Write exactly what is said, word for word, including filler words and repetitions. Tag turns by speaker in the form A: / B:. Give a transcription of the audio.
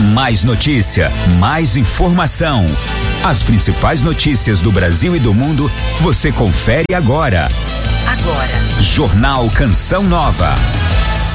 A: Mais notícia, mais informação. As principais notícias do Brasil e do mundo, você confere agora.
B: Agora.
A: Jornal Canção Nova.